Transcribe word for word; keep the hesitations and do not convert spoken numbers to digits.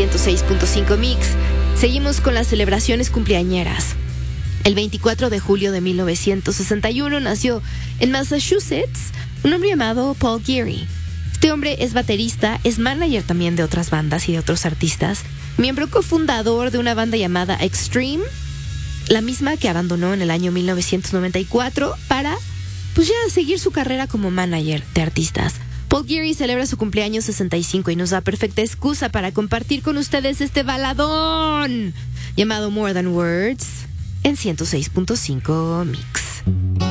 ciento seis punto cinco Mix. Seguimos con las celebraciones cumpleañeras. El veinticuatro de julio de mil novecientos sesenta y uno nació en Massachusetts un hombre llamado Paul Geary. Este hombre es baterista, es manager también de otras bandas y de otros artistas, miembro cofundador de una banda llamada Extreme, la misma que abandonó en el año mil novecientos noventa y cuatro para, pues ya, seguir su carrera como manager de artistas. Paul Geary celebra su cumpleaños sesenta y cinco y nos da perfecta excusa para compartir con ustedes este baladón llamado More Than Words en ciento seis punto cinco Mix.